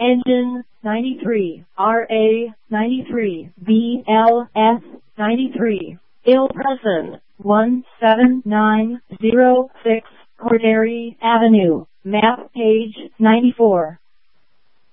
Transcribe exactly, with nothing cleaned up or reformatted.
Engine ninety-three, R A ninety-three, B L S ninety-three, ill person one seven nine zero six Cordary Avenue, map page ninety-four.